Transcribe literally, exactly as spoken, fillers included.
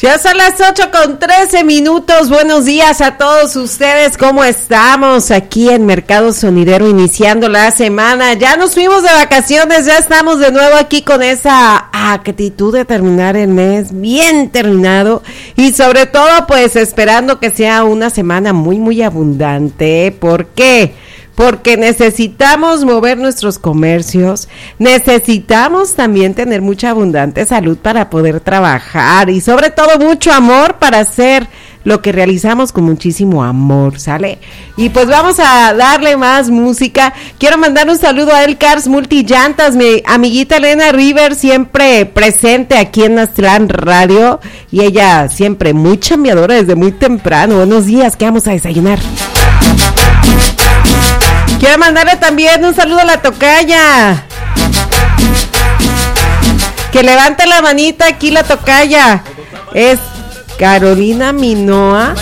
Ya son las ocho con trece minutos. Buenos días a todos ustedes. ¿Cómo estamos? Aquí en Mercado Sonidero iniciando la semana. Ya nos fuimos de vacaciones, ya estamos de nuevo aquí con esa actitud de terminar el mes bien terminado y sobre todo pues esperando que sea una semana muy muy abundante. ¿Por qué? Porque necesitamos mover nuestros comercios, necesitamos también tener mucha abundante salud para poder trabajar y sobre todo mucho amor para hacer lo que realizamos con muchísimo amor, ¿sale? Y pues vamos a darle más música. Quiero mandar un saludo a El Cars Multillantas, mi amiguita Elena River, siempre presente aquí en Aztlán Radio y ella siempre muy chambeadora desde muy temprano. Buenos días, ¿qué vamos a desayunar? Quiero mandarle también un saludo a la tocaya. Que levante la manita aquí la tocaya. Es Carolina Minoa.